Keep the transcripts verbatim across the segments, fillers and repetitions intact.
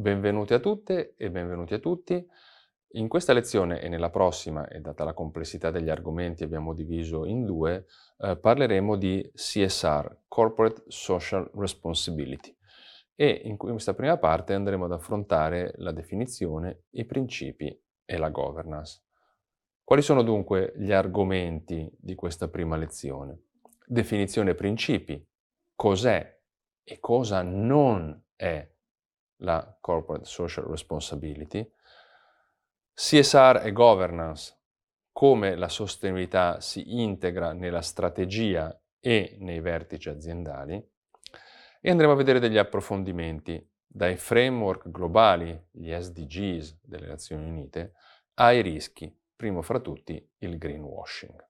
Benvenuti a tutte e benvenuti a tutti. In questa lezione e nella prossima, e data la complessità degli argomenti abbiamo diviso in due, eh, parleremo di C S R, Corporate Social Responsibility. E in questa prima parte andremo ad affrontare la definizione, i principi e la governance. Quali sono dunque gli argomenti di questa prima lezione? Definizione e principi. Cos'è e cosa non è la Corporate Social Responsibility, C S R e governance, come la sostenibilità si integra nella strategia e nei vertici aziendali, e andremo a vedere degli approfondimenti dai framework globali, gli S D Gs delle Nazioni Unite, ai rischi, primo fra tutti il greenwashing.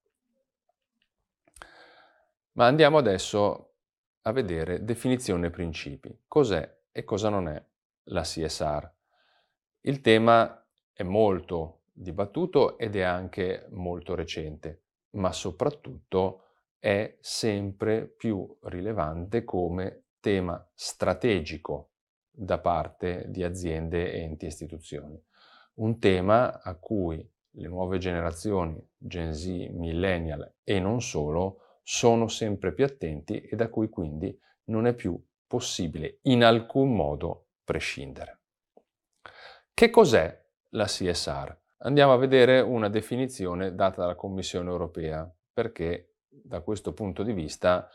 Ma andiamo adesso a vedere definizione e principi. Cos'è e cosa non è la C S R? Il tema è molto dibattuto ed è anche molto recente, ma soprattutto è sempre più rilevante come tema strategico da parte di aziende, enti e istituzioni. Un tema a cui le nuove generazioni, Gen Z, Millennial e non solo, sono sempre più attenti e da cui quindi non è più possibile in alcun modo prescindere. Che cos'è la C S R? Andiamo a vedere una definizione data dalla Commissione europea, perché da questo punto di vista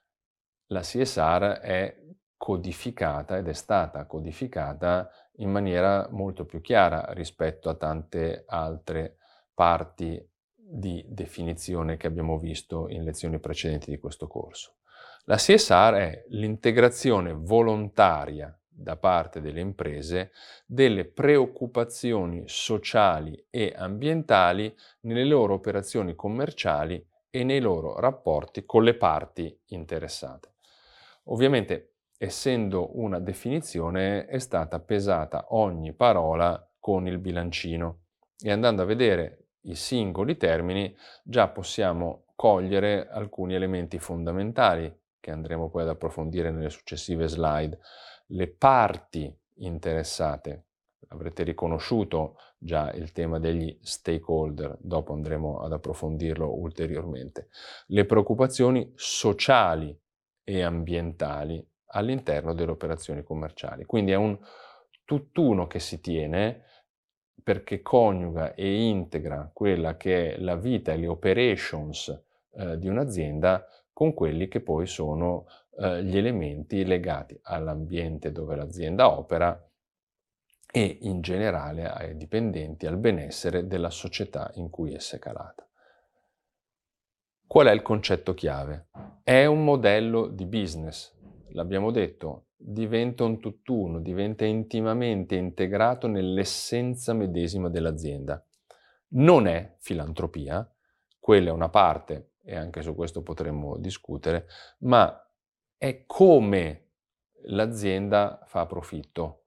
la C S R è codificata ed è stata codificata in maniera molto più chiara rispetto a tante altre parti di definizione che abbiamo visto in lezioni precedenti di questo corso. La C S R è l'integrazione volontaria da parte delle imprese delle preoccupazioni sociali e ambientali nelle loro operazioni commerciali e nei loro rapporti con le parti interessate. Ovviamente, essendo una definizione, è stata pesata ogni parola con il bilancino e andando a vedere i singoli termini già possiamo cogliere alcuni elementi fondamentali che andremo poi ad approfondire nelle successive slide. Le parti interessate, avrete riconosciuto già il tema degli stakeholder, dopo andremo ad approfondirlo ulteriormente. Le preoccupazioni sociali e ambientali all'interno delle operazioni commerciali. Quindi è un tutt'uno che si tiene perché coniuga e integra quella che è la vita e le operations eh, di un'azienda con quelli che poi sono eh, gli elementi legati all'ambiente dove l'azienda opera e in generale ai dipendenti, al benessere della società in cui essa è calata. Qual è il concetto chiave? È un modello di business, l'abbiamo detto, diventa un tutt'uno, diventa intimamente integrato nell'essenza medesima dell'azienda. Non è filantropia, quella è una parte, e anche su questo potremmo discutere, ma è come l'azienda fa profitto.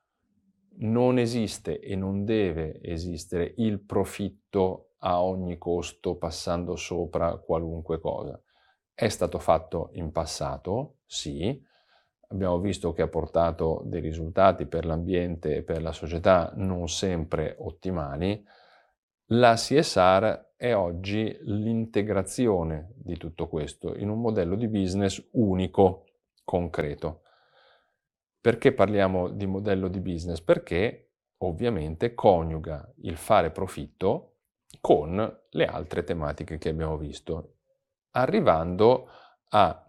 Non esiste e non deve esistere il profitto a ogni costo passando sopra qualunque cosa. È stato fatto in passato, sì, abbiamo visto che ha portato dei risultati per l'ambiente e per la società non sempre ottimali. La C S R è oggi l'integrazione di tutto questo in un modello di business unico, concreto. Perché parliamo di modello di business? Perché ovviamente coniuga il fare profitto con le altre tematiche che abbiamo visto, arrivando a